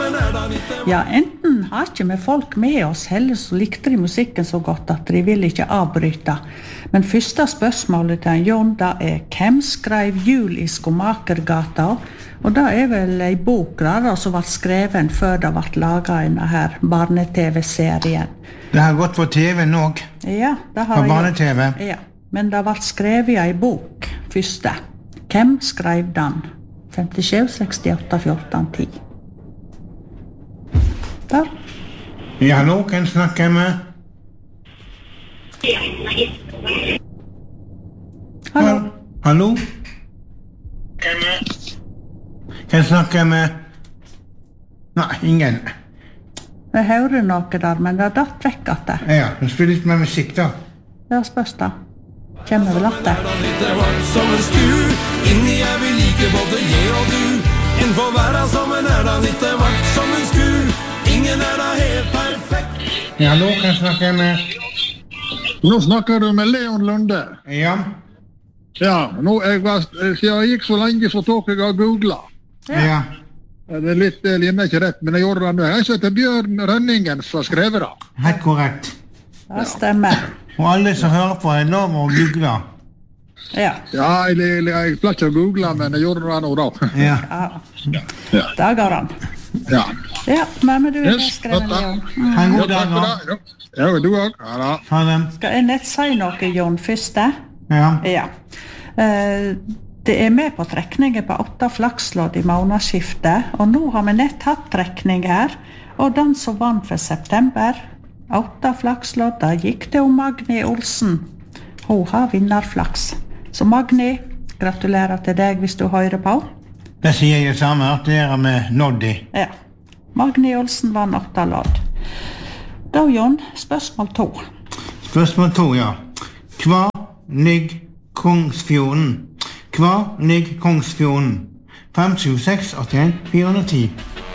Ja, enten har ikke vi folk med oss, heller så likte de musikken så godt at de vil ikke avbryte. Men første spørsmålet til Jon, da hvem skrev Jul i Skomakergata? Og det vel en bok da, som var skreven før det ble laget en her barne-tv-serien. Det har gått på TV nå. Ja, det har på barne-tv. Ja, men det ble skrevet i en bok første. Hvem skrev den? 57, 68, 14, 10. Der. Ja, hallo, kan snakke med? Hallo. Hallo? Kan snakke med? Nei, ingen. Jeg hører noe der, men det datt vekk at det. Ja, men spill litt med musikk da. Ja, spørs da. Kjenner vel at det. Som en skur, inni vi like både jeg og du. En får være som en da litt vart som en skur. Ingen da helt perfekt. Ja, hallo, kan snakke med? Nå snakker du med Leon Lunde. Ja. Ja, siden jeg gikk så lenge så tok jeg og googlet. Ja. Det litt, det ligner ikke rett, men jeg gjorde det nå. Jeg heter Bjørn Rønningen som har skrevet det. Helt korrekt. Det stemmer. Og alle som hører på lov å google. Ja. Ja, jeg pleier ikke å google, men jeg gjorde det nå da. Ja. Ja. Det går an. Ja. Ja, men du skrevet, Jon. Ha en god dag da. Ja, du også. Ja da. Ha det. Skal jeg nett si noe, Jon, første? Ja. Ja. Det med på trekninger på 8 flakslodd i månedsskiftet, og nå har vi nett hatt trekning her, og den som vant for september, 8 flakslodd, da gikk det om Magni Olsen. Hun har vinnerflaks. Så Magni, gratulerer til deg hvis du hører på. Det sier jeg samme, at det med Noddy. Ja, Magni Olsen vant 8 lodd. Da, Jon, spørsmål 2. Spørsmål 2, ja. Hva ligger Kongsfjorden? Hva ligger Kongsfjorden? 5, 7, 6, 81, 410.